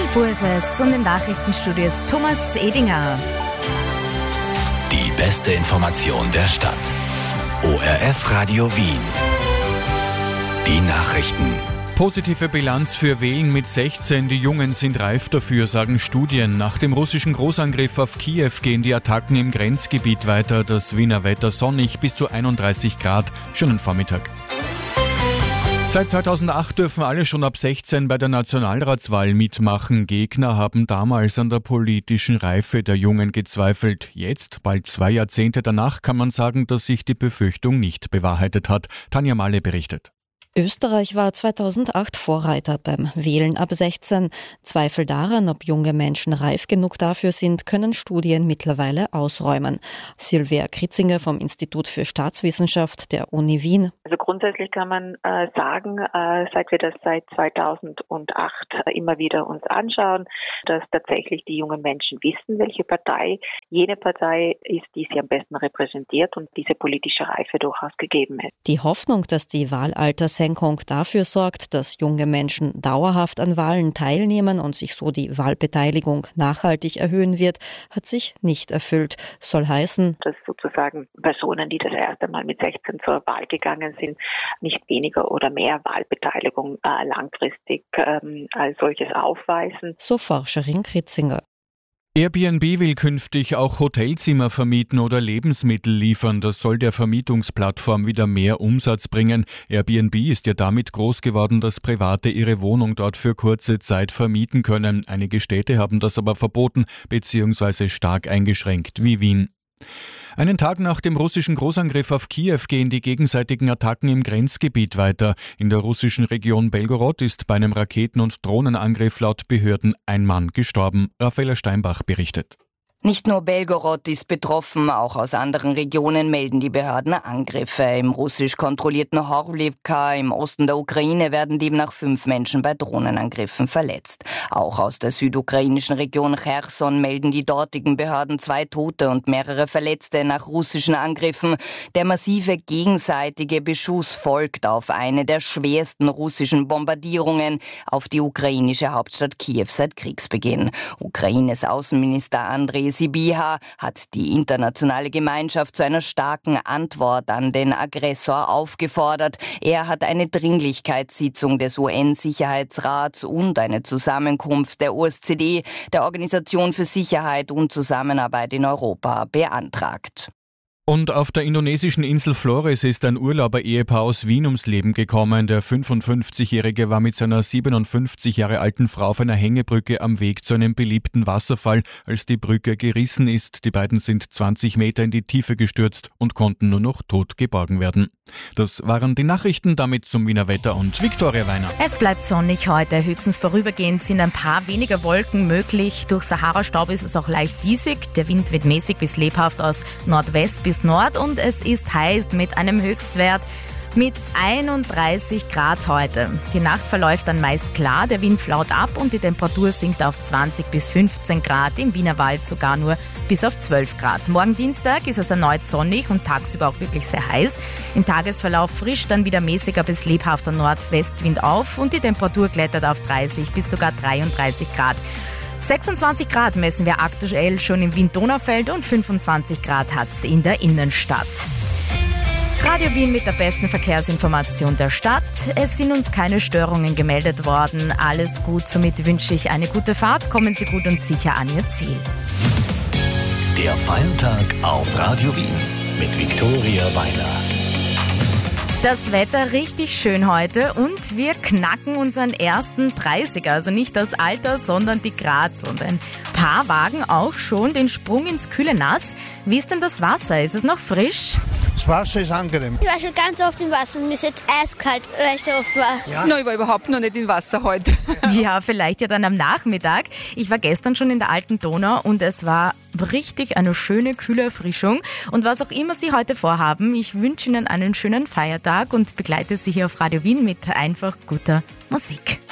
11 Uhr ist es und im Nachrichtenstudio ist Thomas Edinger. Die beste Information der Stadt. ORF Radio Wien. Die Nachrichten. Positive Bilanz für Wählen mit 16. Die Jungen sind reif dafür, sagen Studien. Nach dem russischen Großangriff auf Kiew gehen die Attacken im Grenzgebiet weiter. Das Wiener Wetter sonnig, bis zu 31 Grad. Schönen Vormittag. Seit 2008 dürfen alle schon ab 16 bei der Nationalratswahl mitmachen. Gegner haben damals an der politischen Reife der Jungen gezweifelt. Jetzt, bald 2 Jahrzehnte danach, kann man sagen, dass sich die Befürchtung nicht bewahrheitet hat. Tanja Malle berichtet. Österreich war 2008 Vorreiter beim Wählen ab 16. Zweifel daran, ob junge Menschen reif genug dafür sind, können Studien mittlerweile ausräumen. Silvia Kritzinger vom Institut für Staatswissenschaft der Uni Wien. Also grundsätzlich kann man sagen, seit wir das seit 2008 immer wieder uns anschauen, dass tatsächlich die jungen Menschen wissen, welche Partei jene Partei ist, die sie am besten repräsentiert und diese politische Reife durchaus gegeben ist. Die Hoffnung, dass die Wahlaltersenkung dafür sorgt, dass junge Menschen dauerhaft an Wahlen teilnehmen und sich so die Wahlbeteiligung nachhaltig erhöhen wird, hat sich nicht erfüllt. Soll heißen, dass sozusagen Personen, die das erste Mal mit 16 zur Wahl gegangen sind, nicht weniger oder mehr Wahlbeteiligung langfristig als solches aufweisen. So Forscherin Kritzinger. Airbnb will künftig auch Hotelzimmer vermieten oder Lebensmittel liefern. Das soll der Vermietungsplattform wieder mehr Umsatz bringen. Airbnb ist ja damit groß geworden, dass Private ihre Wohnung dort für kurze Zeit vermieten können. Einige Städte haben das aber verboten bzw. stark eingeschränkt, wie Wien. Einen Tag nach dem russischen Großangriff auf Kiew gehen die gegenseitigen Attacken im Grenzgebiet weiter. In der russischen Region Belgorod ist bei einem Raketen- und Drohnenangriff laut Behörden ein Mann gestorben. Raffaella Steinbach berichtet. Nicht nur Belgorod ist betroffen, auch aus anderen Regionen melden die Behörden Angriffe. Im russisch kontrollierten Horlivka im Osten der Ukraine werden demnach 5 Menschen bei Drohnenangriffen verletzt. Auch aus der südukrainischen Region Cherson melden die dortigen Behörden 2 Tote und mehrere Verletzte nach russischen Angriffen. Der massive gegenseitige Beschuss folgt auf eine der schwersten russischen Bombardierungen auf die ukrainische Hauptstadt Kiew seit Kriegsbeginn. Ukraines Außenminister Andrei Sybiha hat die internationale Gemeinschaft zu einer starken Antwort an den Aggressor aufgefordert. Er hat eine Dringlichkeitssitzung des UN-Sicherheitsrats und eine Zusammenkunft der OSZE, der Organisation für Sicherheit und Zusammenarbeit in Europa, beantragt. Und auf der indonesischen Insel Flores ist ein Urlauber-Ehepaar aus Wien ums Leben gekommen. Der 55-Jährige war mit seiner 57 Jahre alten Frau auf einer Hängebrücke am Weg zu einem beliebten Wasserfall, als die Brücke gerissen ist. Die beiden sind 20 Meter in die Tiefe gestürzt und konnten nur noch tot geborgen werden. Das waren die Nachrichten, damit zum Wiener Wetter und Viktoria Weiner. Es bleibt sonnig heute, höchstens vorübergehend sind ein paar weniger Wolken möglich. Durch Sahara-Staub ist es auch leicht diesig. Der Wind weht mäßig bis lebhaft aus Nordwest bis Nord und es ist heiß mit einem Höchstwert mit 31 Grad heute. Die Nacht verläuft dann meist klar, der Wind flaut ab und die Temperatur sinkt auf 20 bis 15 Grad, im Wienerwald sogar nur bis auf 12 Grad. Morgen Dienstag ist es erneut sonnig und tagsüber auch wirklich sehr heiß. Im Tagesverlauf frisch dann wieder mäßiger bis lebhafter Nordwestwind auf und die Temperatur klettert auf 30 bis sogar 33 Grad. 26 Grad messen wir aktuell schon im Wien-Donaufeld und 25 Grad hat es in der Innenstadt. Radio Wien mit der besten Verkehrsinformation der Stadt. Es sind uns keine Störungen gemeldet worden. Alles gut, somit wünsche ich eine gute Fahrt. Kommen Sie gut und sicher an Ihr Ziel. Der Feiertag auf Radio Wien mit Viktoria Weiner. Das Wetter richtig schön heute und wir knacken unseren ersten 30er, also nicht das Alter, sondern die Grad. Und ein paar wagen auch schon den Sprung ins kühle Nass. Wie ist denn das Wasser? Ist es noch frisch? Das Wasser ist angenehm. Ich war schon ganz oft im Wasser und mir ist jetzt eiskalt, weil ich so oft war. Ja. Nein, ich war überhaupt noch nicht im Wasser heute. Ja, vielleicht ja dann am Nachmittag. Ich war gestern schon in der Alten Donau und es war richtig eine schöne, kühle Erfrischung. Und was auch immer Sie heute vorhaben, ich wünsche Ihnen einen schönen Feiertag und begleite Sie hier auf Radio Wien mit einfach guter Musik.